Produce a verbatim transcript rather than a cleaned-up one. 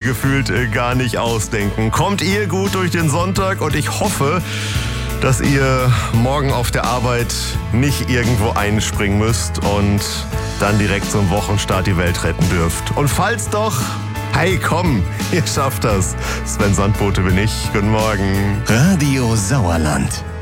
gefühlt äh, gar nicht ausdenken. Kommt ihr gut durch den Sonntag und ich hoffe, dass ihr morgen auf der Arbeit nicht irgendwo einspringen müsst und dann direkt zum Wochenstart die Welt retten dürft. Und falls doch, hey komm, ihr schafft das. Sven Sandbote bin ich. Guten Morgen. Radio Sauerland.